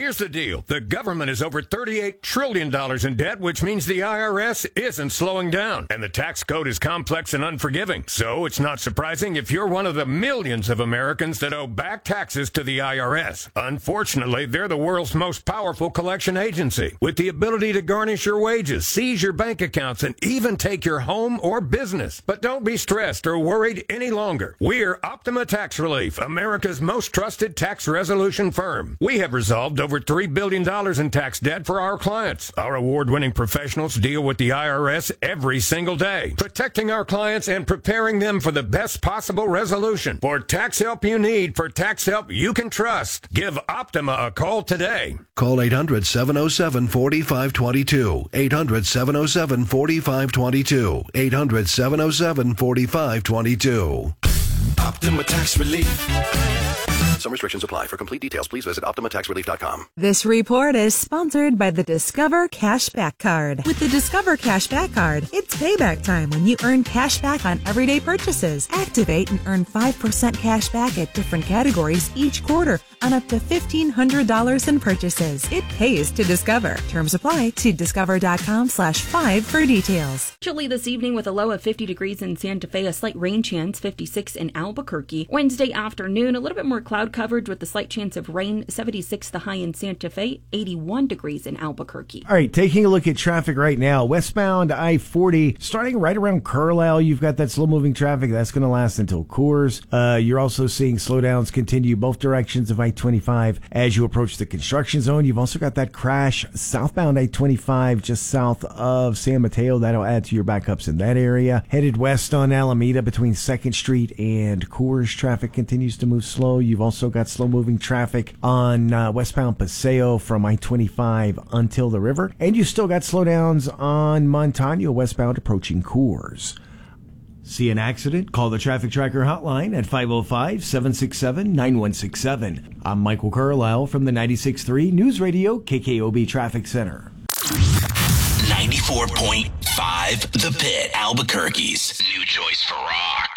Here's the deal. The government is over $38 trillion in debt, which means the IRS isn't slowing down. And the tax code is complex and unforgiving. So it's not surprising if you're one of the millions of Americans that owe back taxes to the IRS. Unfortunately, they're the world's most powerful collection agency, with the ability to garnish your wages, seize your bank accounts, and even take your home or business. But don't be stressed or worried any longer. We're Optima Tax Relief, America's most trusted tax resolution firm. We have resolved over $3 billion in tax debt for our clients. Our award-winning professionals deal with the IRS every single day, protecting our clients and preparing them for the best possible resolution. For tax help you need, for tax help you can trust, give Optima a call today. Call 800-707-4522. 800-707-4522. 800-707-4522. Optima Tax Relief. Some restrictions apply. For complete details, please visit OptimaTaxRelief.com. This report is sponsored by the Discover Cashback Card. With the Discover Cashback Card, it's payback time when you earn cash back on everyday purchases. Activate and earn 5% cash back at different categories each quarter on up to $1,500 in purchases. It pays to Discover. Terms apply. See discover.com/5 for details. Chilly this evening with a low of 50 degrees in Santa Fe, a slight rain chance, 56 in Albuquerque. Wednesday afternoon, a little bit more cloud coverage with a slight chance of rain, 76 the high in Santa Fe, 81 degrees in Albuquerque. All right, taking a look at traffic right now. Westbound I-40, starting right around Carlisle, you've got that slow-moving traffic. That's going to last until Coors. You're also seeing slowdowns continue both directions of I-25 as you approach the construction zone. You've also got that crash southbound I-25 just south of San Mateo. That'll add to your backups in that area. Headed west on Alameda between 2nd Street and Coors, traffic continues to move slow. You've also got slow-moving traffic on westbound Paseo from I-25 until the river. And you still got slowdowns on Montano westbound approaching Coors. See an accident? Call the Traffic Tracker hotline at 505-767-9167. I'm Michael Carlisle from the 96.3 News Radio KKOB Traffic Center. 94.5 The Pit, Albuquerque's new choice for rock.